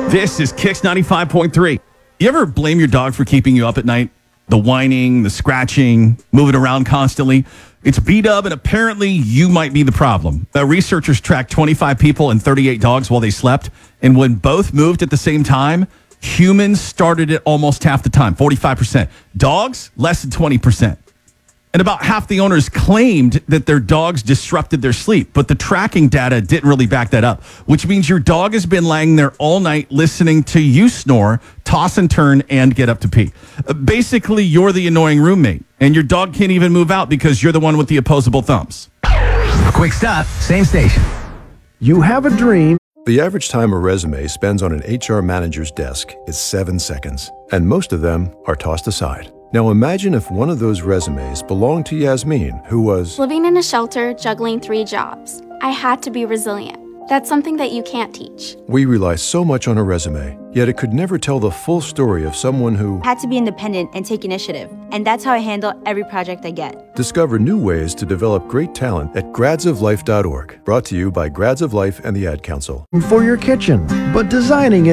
This is Kicks 95.3. You ever blame your dog for keeping you up at night? The whining, the scratching, moving around constantly. It's B-Dub, and apparently you might be the problem. Researchers tracked 25 people and 38 dogs while they slept, and when both moved at the same time, humans started it almost half the time, 45%. Dogs, less than 20%. And about half the owners claimed that their dogs disrupted their sleep, but the tracking data didn't really back that up, which means your dog has been laying there all night listening to you snore, toss and turn, and get up to pee. Basically, you're the annoying roommate, and your dog can't even move out because you're the one with the opposable thumbs. Quick stop, same station. You have a dream. The average time a resume spends on an HR manager's desk is 7 seconds, and most of them are tossed aside. Now imagine if one of those resumes belonged to Yasmin, who was living in a shelter, juggling 3 jobs. I had to be resilient. That's something that you can't teach. We rely so much on a resume, yet it could never tell the full story of someone who had to be independent and take initiative. And that's how I handle every project I get. Discover new ways to develop great talent at gradsoflife.org. Brought to you by Grads of Life and the Ad Council. For your kitchen, but designing it